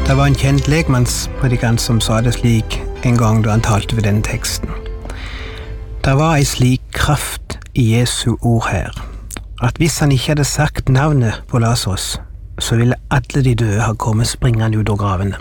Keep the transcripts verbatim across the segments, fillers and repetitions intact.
Det var en kjent lekmannspredikant som sa det slik en gang da han talte ved denne teksten. Det var ei slik kraft i Jesu ord her, at hvis han ikke hadde sagt navnet på Lazarus, så ville alle de døde ha kommet springende ut av gravene.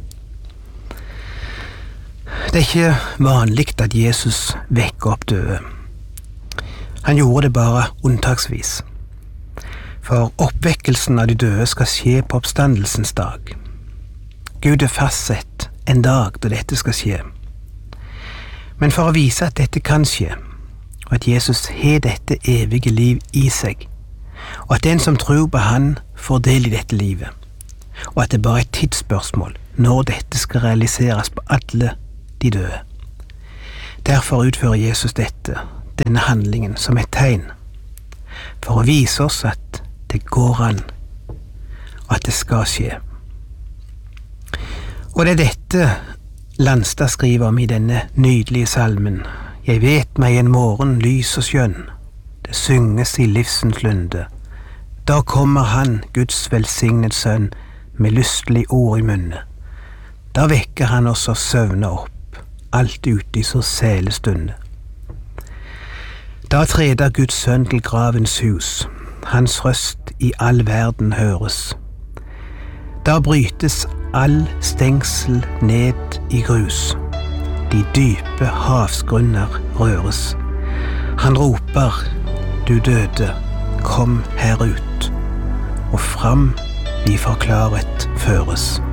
Det er ikke vanlig at Jesus vekker opp døde. Han gjorde det bare unntaksvis. For oppvekkelsen av de døde skal skje på oppstandelsens dag. Gud er fastsett en dag da dette skal skje. Men for å vise at dette kan skje, og at Jesus har dette evige liv i seg, og at den som tror på han får del i dette livet, og at det bare er et tidsspørsmål når dette skal realiseres på alle de døde. Derfor utfører Jesus dette, denne handlingen, som et tegn, for å vise oss at det går an, og at det skal skje. Og det er dette Landstad skriver om i denne nydelige salmen. Jeg vet meg en morgen lys og skjønn, det synges i livsens lunde. Da kommer han, Guds velsignet sønn, med lystelig ord i munne. Da vekker han oss og søvner opp, alt ute i så sæle stunde. Da treder Guds sønn til gravens hus, hans røst i all verden høres. Da brytes all stengsel ned i grus, de dype havsgrunner røres. Han roper, du døde, kom her ut, og fram vi for klarhet føres.